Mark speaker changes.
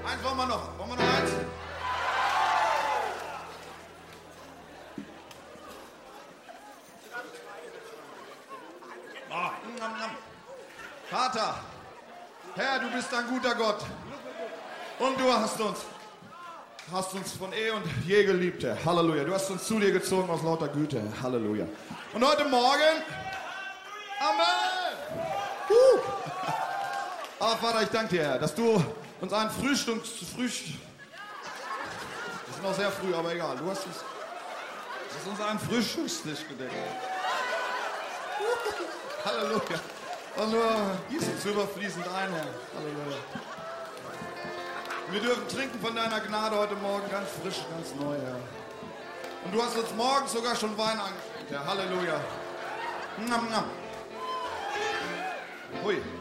Speaker 1: Eins wollen wir noch. Wollen wir noch eins? Vater, Herr, du bist ein guter Gott. Und du hast uns von eh und je geliebt, Herr. Halleluja. Du hast uns zu dir gezogen aus lauter Güte, Herr. Halleluja. Und heute Morgen, Amen. Aber Vater, ich danke dir, Herr, dass du uns einen das ist noch sehr früh, aber egal. Du hast uns einen Frühstückstisch gedeckt. Halleluja. Und nur gieß uns überfließend ein, Herr. Halleluja. Wir dürfen trinken von deiner Gnade heute Morgen ganz frisch, ganz neu, Herr. Und du hast uns morgens sogar schon Wein angeschenkt, Herr. Halleluja. Hui.